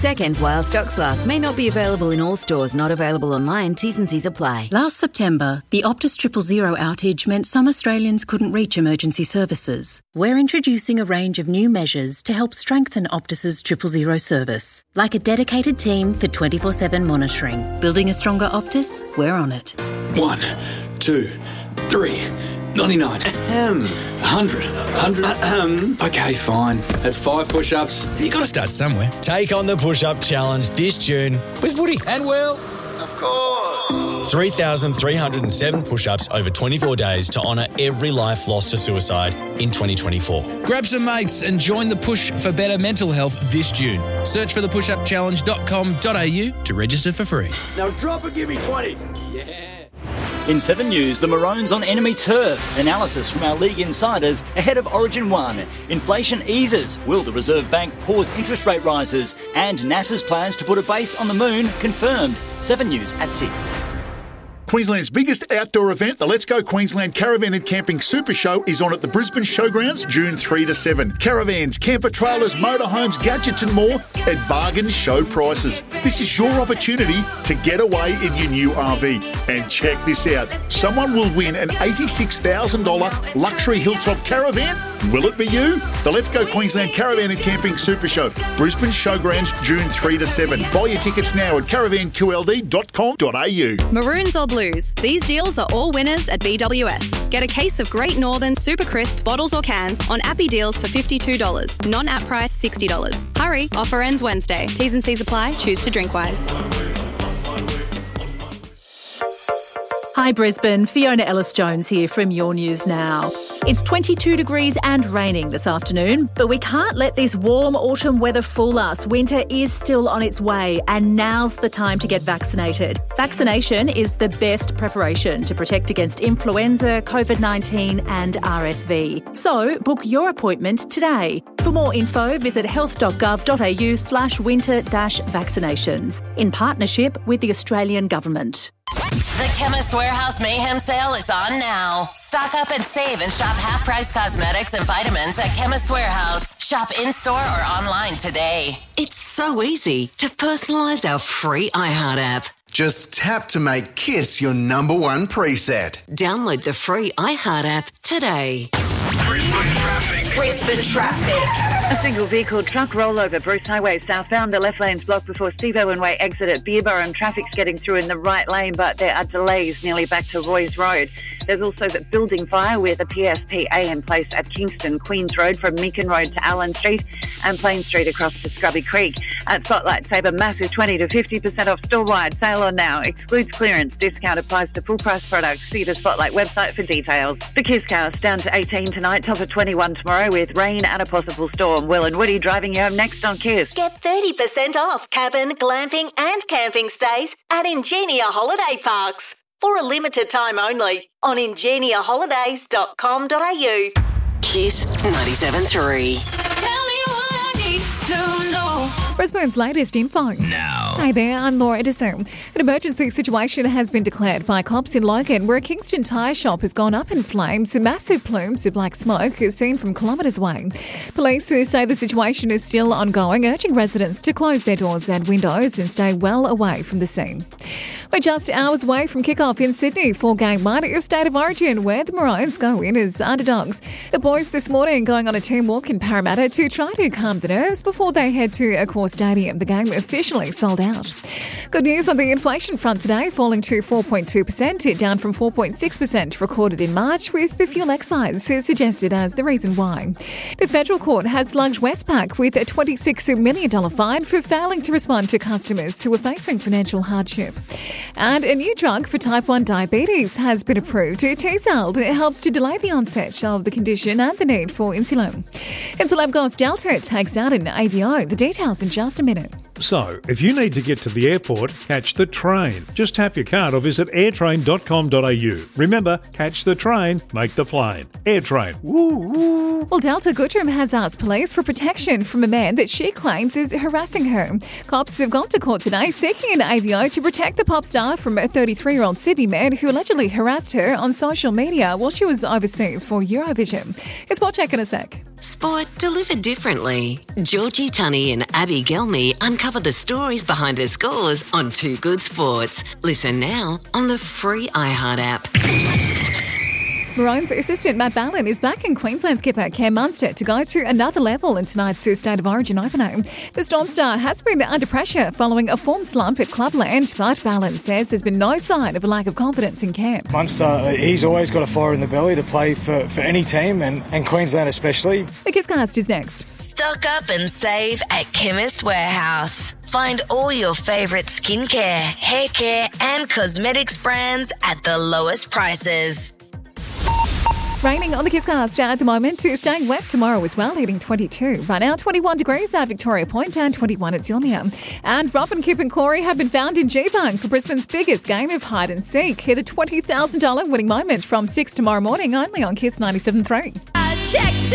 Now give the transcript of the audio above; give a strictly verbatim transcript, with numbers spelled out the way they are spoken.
Second, while stocks last, may not be available in all stores, not available online. T's and C's apply. Last September, the Optus Triple Zero outage meant some Australians couldn't reach emergency services. We're introducing a range of new measures to help strengthen Optus's Triple Zero service, like a dedicated team for twenty-four seven monitoring. Building a stronger Optus? We're on it. One, two, three, ninety-nine, Ahem. one hundred, one hundred. Ahem. Okay, fine. That's five push-ups. You got to start somewhere. Take on the push-up challenge this June with Woody And Will. Of course. three thousand three hundred seven push-ups over twenty-four days to honour every life lost to suicide in twenty twenty-four. Grab some mates and join the push for better mental health this June. Search for the push up challenge dot com dot a u to register for free. Now drop and give me twenty. Yeah. In Seven News, the Maroons on enemy turf. Analysis from our league insiders ahead of Origin one. Inflation eases. Will the Reserve Bank pause interest rate rises? And NASA's plans to put a base on the moon confirmed. Seven News at six. Queensland's biggest outdoor event, the Let's Go Queensland Caravan and Camping Super Show, is on at the Brisbane Showgrounds June three to seven. Caravans, camper trailers, motorhomes, gadgets and more at bargain show prices. This is your opportunity to get away in your new R V. And check this out. Someone will win an eighty-six thousand dollars luxury hilltop caravan. Will it be you? The Let's Go Queensland Caravan and Camping Super Show, Brisbane Showgrounds June three to seven. Buy your tickets now at caravan q l d dot com dot a u. Maroons or Blues? These deals are all winners at B W S. Get a case of Great Northern Super Crisp bottles or cans on Appy deals for fifty-two dollars. Non-app price sixty dollars. Hurry, offer ends Wednesday. T's and C's apply. Choose to drink wise. Hi Brisbane, Fiona Ellis-Jones here from Your News Now. It's twenty-two degrees and raining this afternoon, but we can't let this warm autumn weather fool us. Winter is still on its way and now's the time to get vaccinated. Vaccination is the best preparation to protect against influenza, covid nineteen and R S V. So book your appointment today. For more info, visit health dot gov dot a u slash winter dash vaccinations in partnership with the Australian Government. The Chemist Warehouse Mayhem Sale is on now. Stock up and save and shop half-price cosmetics and vitamins at Chemist Warehouse. Shop in-store or online today. It's so easy to personalise our free iHeart app. Just tap to make KISS your number one preset. Download the free iHeart app today. Brisbane traffic. Brisbane traffic. A single vehicle truck rollover Bruce Highway southbound. The left lane's blocked before Steve Owen Way exit at Beerburn, and traffic's getting through in the right lane, but there are delays nearly back to Roy's Road. There's also the building fire with a P S P A in place at Kingston, Queens Road from Meakin Road to Allen Street and Plain Street across to Scrubby Creek. At Spotlight Sabre, massive twenty to fifty percent off store-wide. Sale on now. Excludes clearance. Discount applies to full-price products. See the Spotlight website for details. The KISScast down to eighteen tonight, top of twenty-one tomorrow with rain and a possible storm. Will and Woody driving you home next on KISS. Get thirty percent off cabin, glamping and camping stays at Ingenia Holiday Parks. For a limited time only on ingenia holidays dot com dot a u. KISS ninety-seven point three. Brisbane's latest info. Now. Hi there, I'm Laura Edison. An emergency situation has been declared by cops in Logan, where a Kingston tyre shop has gone up in flames. Massive plumes of black smoke is seen from kilometres away. Police say the situation is still ongoing, urging residents to close their doors and windows and stay well away from the scene. We're just hours away from kick-off in Sydney for Game one of State of Origin, where the Maroons go in as underdogs. The boys this morning going on a team walk in Parramatta to try to calm the nerves before they head to Accor Stadium. The game officially sold out. Good news on the inflation front today, falling to four point two percent, down from four point six percent recorded in March, with the fuel excise suggested as the reason why. The federal court has slugged Westpac with a twenty-six million dollars fine for failing to respond to customers who were facing financial hardship. And a new drug for type one diabetes has been approved. T-Cell helps to delay the onset of the condition and the need for insulin. Insulabgos Delta takes out an A V O. The details in just a minute. So, if you need to get to the airport, catch the train. Just tap your card or visit airtrain dot com dot a u. Remember, catch the train, make the plane. Airtrain. Woo woo. Well, Delta Goodrum has asked police for protection from a man that she claims is harassing her. Cops have gone to court today seeking an A V O to protect the pop star from a thirty-three-year-old Sydney man who allegedly harassed her on social media while she was overseas for Eurovision. It's Spot Check in a sec. Sport delivered differently. Georgie Tunney and Abby Gelmy uncover the stories behind her scores on Too Good Sports. Listen now on the free iHeart app. Maroons assistant Matt Ballin is back in Queensland skipper Cam Munster to go to another level in tonight's State of Origin opener. The Storm star has been under pressure following a form slump at Clubland, but Ballin says there's been no sign of a lack of confidence in Cam. Munster, he's always got a fire in the belly to play for, for any team, and, and Queensland especially. The Kisscast is next. Stock up and save at Chemist Warehouse. Find all your favourite skincare, hair care and cosmetics brands at the lowest prices. Raining on the Kisscast at the moment, to staying wet tomorrow as well, hitting twenty-two. Right now, twenty-one degrees at Victoria Point and twenty-one at Zilmia. And Robin, Kip and Corey have been found in G-Bunk for Brisbane's biggest game of hide and seek. Hear the twenty thousand dollars winning moment from six tomorrow morning, only on Kiss ninety-seven point three. Uh, check